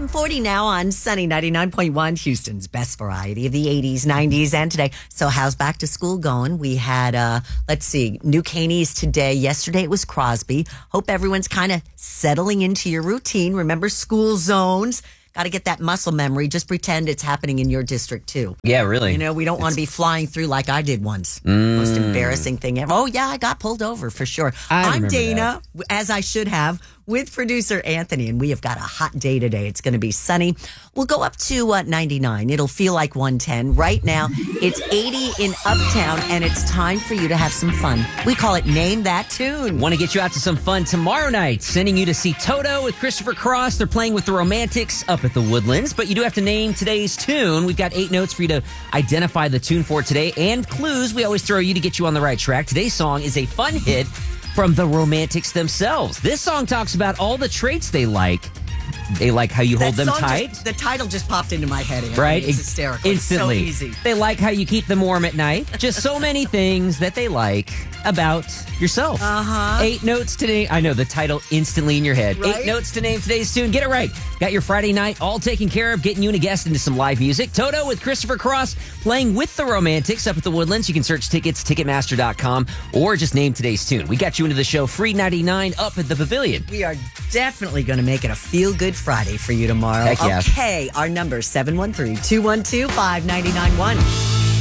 7:40 now on Sunny 99.1, Houston's best variety of the 80s, 90s, and today. So how's back to school going? We had, New Caney's today. Yesterday it was Crosby. Hope everyone's kind of settling into your routine. Remember school zones. Got to get that muscle memory. Just pretend it's happening in your district, too. Yeah, really. You know, we don't want to be flying through like I did once. Most embarrassing thing ever. Oh, yeah, I got pulled over for sure. I'm Dana, as I should have, with producer Anthony, and we have got a hot day today. It's going to be sunny. We'll go up to 99. It'll feel like 110. Right now, it's 80 in Uptown, and it's time for you to have some fun. We call it Name That Tune. Want to get you out to some fun tomorrow night. Sending you to see Toto with Christopher Cross. They're playing with the Romantics up at the Woodlands, but you do have to name today's tune. We've got 8 notes for you to identify the tune for today, and clues we always throw you to get you on the right track. Today's song is a fun hit from the Romantics themselves. This song talks about all the traits they like. They like how you hold them tight. The title just popped into my head, Anthony. Right? It's hysterical. Instantly. It's so easy. They like how you keep them warm at night. Just so many things that they like about yourself. 8 notes today. I know, the title instantly in your head. Right? 8 notes to name today's tune. Get it right. Got your Friday night all taken care of, getting you and a guest into some live music. Toto with Christopher Cross playing with the Romantics up at the Woodlands. You can search tickets, Ticketmaster.com, or just name today's tune. We got you into the show free 99 up at the Pavilion. We are definitely going to make it a feel-good Friday for you tomorrow. Heck yeah. Okay, our number 713-212-5991.